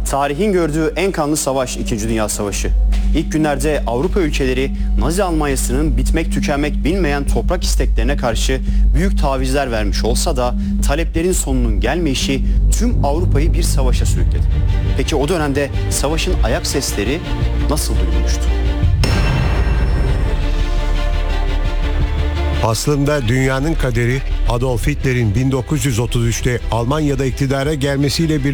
Tarihin gördüğü en kanlı savaş 2. Dünya Savaşı. İlk günlerde Avrupa ülkeleri Nazi Almanyası'nın bitmek tükenmek bilmeyen toprak isteklerine karşı büyük tavizler vermiş olsa da taleplerin sonunun gelmeyişi tüm Avrupa'yı bir savaşa sürükledi. Peki o dönemde savaşın ayak sesleri nasıl duyulmuştu? Aslında dünyanın kaderi Adolf Hitler'in 1933'te Almanya'da iktidara gelmesiyle